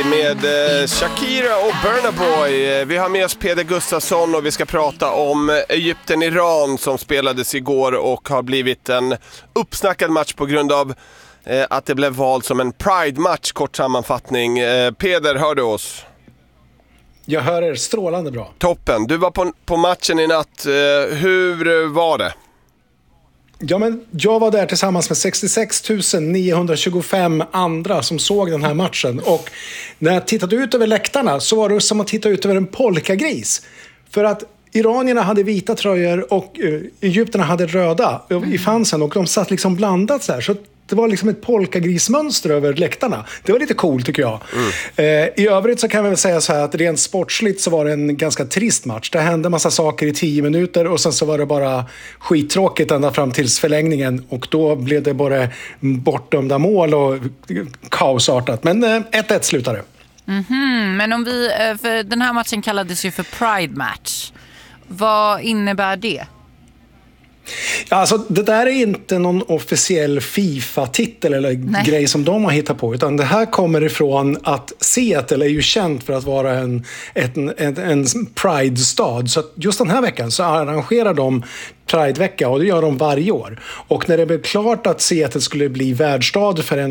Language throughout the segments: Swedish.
med Shakira och Burna Boy. Vi har med oss Peder Gustafsson och vi ska prata om Egypten-Iran som spelades igår och har blivit en uppsnackad match på grund av att det blev vald som en Pride-match. Kort sammanfattning. Peder, hör du oss? Jag hör er strålande bra. Toppen. Du var på matchen i natt. Hur var det? Ja, men jag var där tillsammans med 66 925 andra som såg den här matchen. Och när jag tittade ut över läktarna så var det som att titta ut över en polkagris. För att iranierna hade vita tröjor och egypterna hade röda i fansen. Och de satt liksom blandat så här. Så det var liksom ett polkagrismönster över läktarna. Det var lite coolt tycker jag. I övrigt så kan vi väl säga så här att rent sportsligt så var det en ganska trist match. Det hände massa saker i 10 minuter och sen så var det bara skittråkigt ända fram tills förlängningen. Och då blev det bara bortdömda mål och kaosartat. Men 1-1 slutade. Men om vi, för den här matchen kallades ju för Pride Match. Vad innebär det? Ja, alltså, det där är inte någon officiell FIFA-titel eller grej som de har hittat på. Utan det här kommer ifrån att Seattle är ju känt för att vara en Pride-stad. Så att just den här veckan så arrangerar de Pride-vecka och det gör de varje år. Och när det blev klart att Seattle skulle bli värdstad för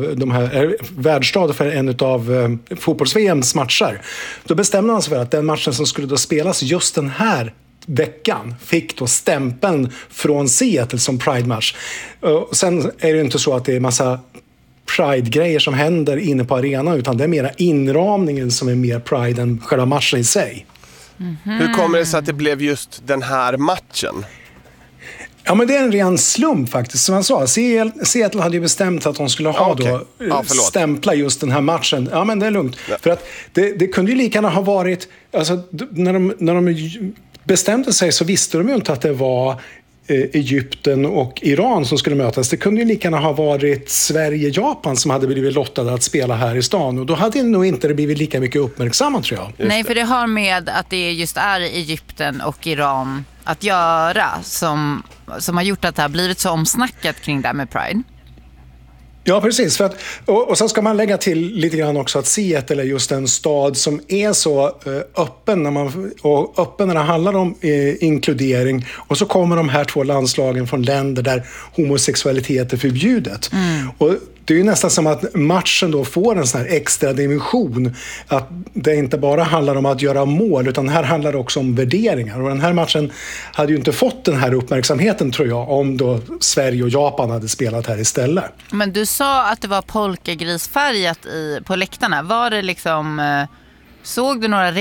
en av fotbolls-VMs matcher, då bestämde man sig för att den matchen som skulle då spelas just den här veckan fick då stämpeln från Seattle som Pride-match. Sen är det inte så att det är massa Pride-grejer som händer inne på arenan, utan det är mera inramningen som är mer Pride än själva matchen i sig. Hur kommer det sig att det blev just den här matchen? Ja, men det är en ren slump faktiskt. Som jag sa, Seattle hade ju bestämt att de skulle ha stämpla just den här matchen. Ja, men det är lugnt. Ja. För att det kunde ju lika gärna ha varit... Alltså, när de bestämde sig så visste de ju inte att det var Egypten och Iran som skulle mötas. Det kunde ju lika gärna ha varit Sverige-Japan som hade blivit lottade att spela här i stan. Och då hade nog inte det blivit lika mycket uppmärksammat, tror jag. Nej, för det har med att det just är Egypten och Iran att göra som har gjort att det har blivit så omsnackat kring det med Pride. Ja, precis. För att, och sen ska man lägga till lite grann också att Seattle är just en stad som är så öppen när det handlar om inkludering. Och så kommer de här 2 landslagen från länder där homosexualitet är förbjudet. Och det är ju nästan som att matchen då får en sån här extra dimension. Att det inte bara handlar om att göra mål, utan här handlar det också om värderingar. Och den här matchen hade ju inte fått den här uppmärksamheten, tror jag, om då Sverige och Japan hade spelat här istället. Men du sa att det var polkagrisfärgat på läktarna. Var det liksom... såg du några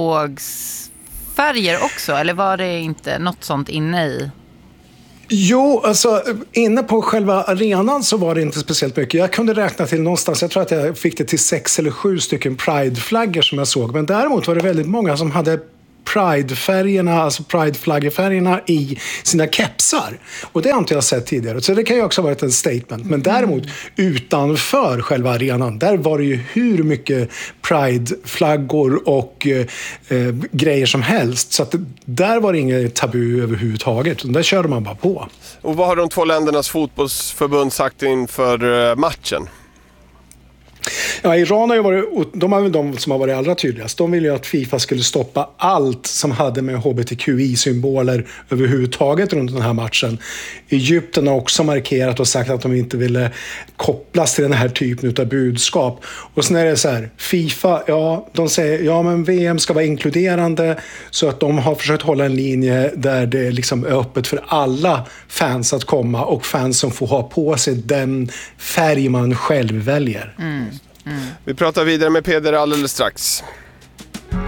regnbågsfärger också? Eller var det inte något sånt inne i... Jo, alltså inne på själva arenan så var det inte speciellt mycket. Jag kunde räkna till någonstans, jag tror att jag fick det till 6 eller 7 stycken Pride-flaggor som jag såg. Men däremot var det väldigt många som hade Pride-färgerna, alltså Pride-flaggefärgerna i sina kepsar. Och det har inte jag sett tidigare. Så det kan ju också ha varit en statement. Men däremot utanför själva arenan, där var det ju hur mycket Pride-flaggor och grejer som helst. Så att där var det inget tabu överhuvudtaget. Där körde man bara på. Och vad har de 2 ländernas fotbollsförbund sagt inför matchen? Ja, Iran har ju varit, de är väl de som har varit allra tydligast. De vill ju att FIFA skulle stoppa allt som hade med hbtqi-symboler överhuvudtaget runt den här matchen. Egypten har också markerat och sagt att de inte ville kopplas till den här typen av budskap. Och sen är det så här, FIFA, de säger men VM ska vara inkluderande, så att de har försökt hålla en linje där det liksom är öppet för alla fans att komma, och fans som får ha på sig den färg man själv väljer. Vi pratar vidare med Peder alldeles strax.